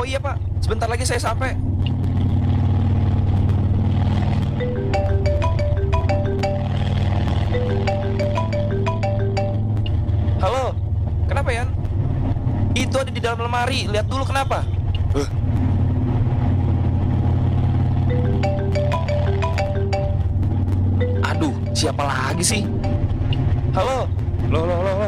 iya Pak, sebentar lagi saya sampai. Halo, kenapa Yan? Itu ada di dalam lemari, lihat dulu kenapa. Huh? Aduh, siapa lagi sih? Halo, loh, loh, loh, loh.